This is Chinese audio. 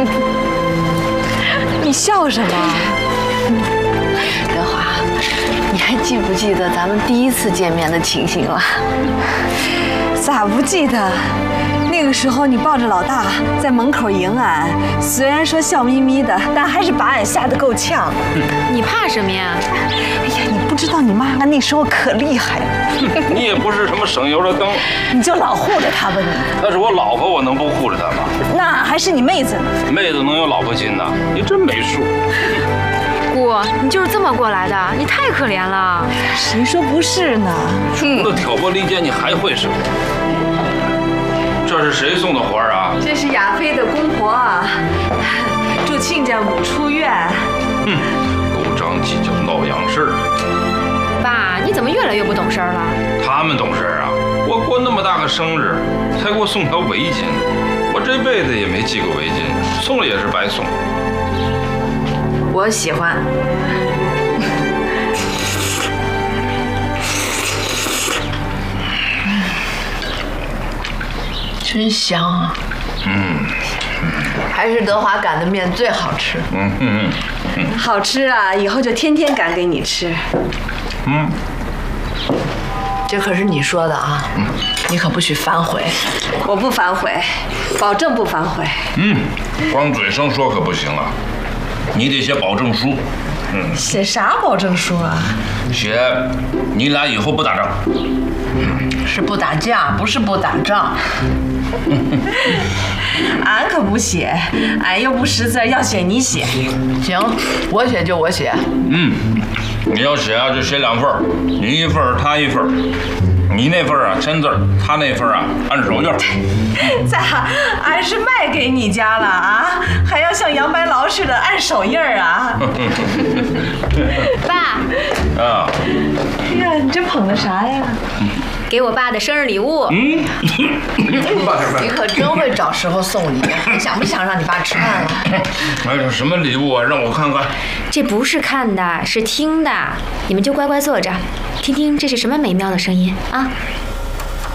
你笑什么？ 德华，你还记不记得咱们第一次见面的情形了？ 咋不记得？那个时候你抱着老大在门口迎俺，虽然说笑眯眯的，但还是把俺吓得够呛。 你怕什么呀？ 哎呀，你不知道你妈妈那时候可厉害了。 你也不是什么省油的灯， 你就老护着她吧你。 那是我老婆，我能不护着她吗？ 那还是你妹子呢。 妹子能有老婆亲的？你真没数。 姑，你就是这么过来的，你太可怜了。 谁说不是呢？ 除了挑拨离间，你还会什么？这是谁送的花啊？ 这是亚飞的公婆啊，祝亲家母出院。 狗长鸡叫闹洋事儿。 爸，你怎么越来越不懂事儿了？ 他们懂事儿啊！我过那么大个生日，才给我送条围巾，我这辈子也没系过围巾，送了也是白送。 我喜欢。 真香啊！还是德华擀的面最好吃。 好吃啊！以后就天天擀给你吃。 这可是你说的啊，你可不许反悔。 我不反悔，保证不反悔。 光嘴上说可不行啊，你得写保证书。 写啥保证书啊？ 写你俩以后不打仗。 是不打架，不是不打仗。 俺可不写，俺又不识字，要写你写。 行，我写就我写。 你要写啊就写2份，你一份他一份，你那份啊签字，他那份啊按手印。 咋？俺是卖给你家了啊？还要像杨白劳似的按手印儿啊？ 爸， 啊， 哎呀，你这捧的啥呀？ 给我爸的生日礼物。 你可真会找时候送礼，你想不想让你爸吃饭了？ 哎呀，什么礼物啊？让我看看。 这不是看的，是听的。你们就乖乖坐着，听听这是什么美妙的声音啊！